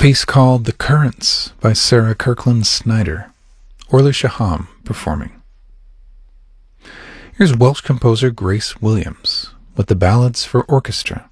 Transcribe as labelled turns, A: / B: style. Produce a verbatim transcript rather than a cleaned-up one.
A: piece called The Currents by Sarah Kirkland Snyder, Orla Shaham performing. Here's Welsh composer Grace Williams with the Ballads for Orchestra.